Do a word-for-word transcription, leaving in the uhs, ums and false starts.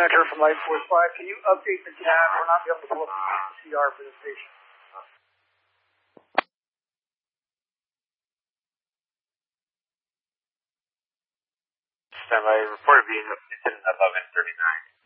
Center from Light Force five. Can you update the tab? We're not able to pull up the C R for the station. Stand by. Report being incident above N thirty-nine.